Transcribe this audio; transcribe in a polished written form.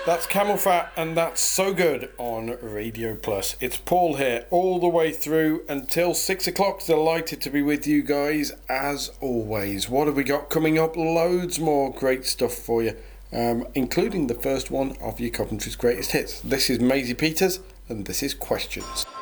That's Camel Fat, and that's So Good on Radio Plus. It's Paul here, all the way through until 6 o'clock. Delighted to be with you guys, as always. What have we got coming up? Loads more great stuff for you, including the first one of your Coventry's Greatest Hits. This is Maisie Peters, and this is Questions.